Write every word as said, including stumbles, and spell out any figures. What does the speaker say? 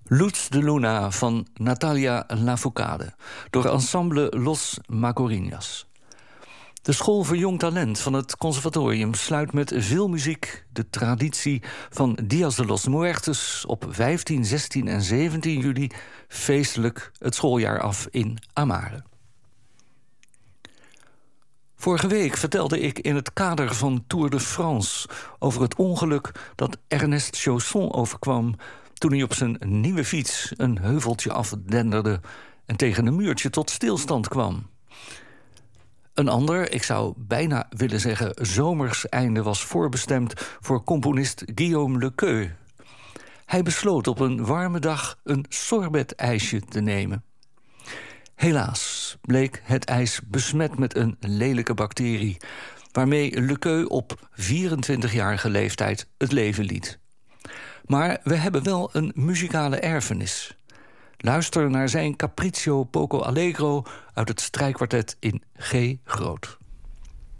Luz de Luna van Natalia Lafourcade, door ensemble Los Macorinas. De School voor Jong Talent van het conservatorium sluit met veel muziek de traditie van Días de los Muertos op vijftien, zestien en zeventien juli feestelijk het schooljaar af in Amare. Vorige week vertelde ik in het kader van Tour de France over het ongeluk dat Ernest Chausson overkwam toen hij op zijn nieuwe fiets een heuveltje afdenderde en tegen een muurtje tot stilstand kwam. Een ander, ik zou bijna willen zeggen zomers einde, was voorbestemd voor componist Guillaume Lequeux. Hij besloot op een warme dag een sorbetijsje te nemen. Helaas bleek het ijs besmet met een lelijke bacterie, waarmee Lequeux op vierentwintigjarige leeftijd het leven liet. Maar we hebben wel een muzikale erfenis. Luister naar zijn Capriccio Poco Allegro uit het strijkkwartet in G groot.